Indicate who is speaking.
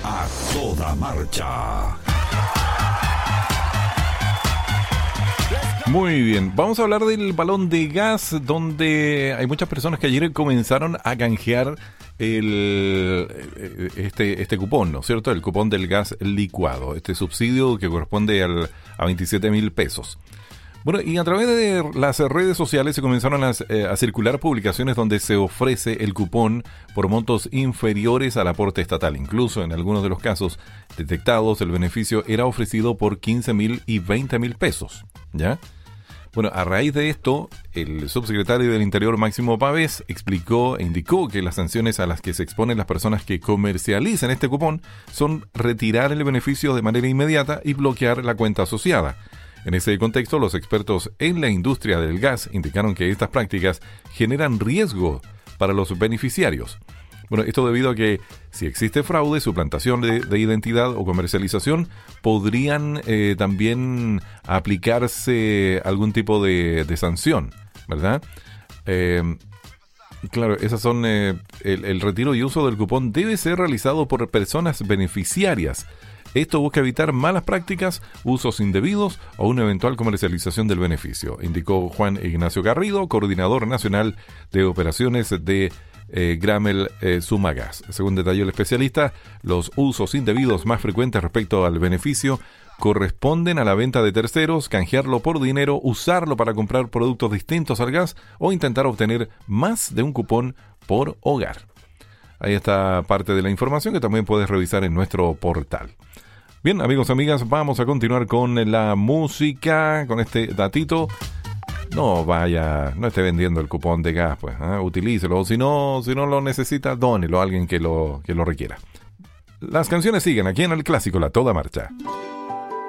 Speaker 1: A toda marcha.
Speaker 2: Muy bien, vamos a hablar del balón de gas, donde hay muchas personas que ayer comenzaron a canjear este cupón, ¿no es cierto? El cupón del gas licuado, este subsidio que corresponde a 27.000 pesos. Bueno, y a través de las redes sociales se comenzaron a circular publicaciones donde se ofrece el cupón por montos inferiores al aporte estatal. Incluso en algunos de los casos detectados, el beneficio era ofrecido por 15.000 y 20.000 pesos, ¿ya? Bueno, a raíz de esto, el subsecretario del Interior, Máximo Pavés, explicó e indicó que las sanciones a las que se exponen las personas que comercializan este cupón son retirar el beneficio de manera inmediata y bloquear la cuenta asociada. En ese contexto, los expertos en la industria del gas indicaron que estas prácticas generan riesgo para los beneficiarios. Bueno, esto debido a que si existe fraude, suplantación de identidad o comercialización, podrían también aplicarse algún tipo de sanción, ¿verdad? Claro, esas son el retiro y uso del cupón debe ser realizado por personas beneficiarias. Esto busca evitar malas prácticas, usos indebidos o una eventual comercialización del beneficio, indicó Juan Ignacio Garrido, coordinador nacional de operaciones de Gramel Sumagas. Según detalló el especialista, los usos indebidos más frecuentes respecto al beneficio corresponden a la venta de terceros, canjearlo por dinero, usarlo para comprar productos distintos al gas o intentar obtener más de un cupón por hogar. Ahí está parte de la información que también puedes revisar en nuestro portal. Bien, amigos, amigas, vamos a continuar con la música, con este datito. No esté vendiendo el cupón de gas, pues, utilícelo. O si no lo necesita, dónelo a alguien que lo requiera. Las canciones siguen aquí en el clásico La Toda Marcha.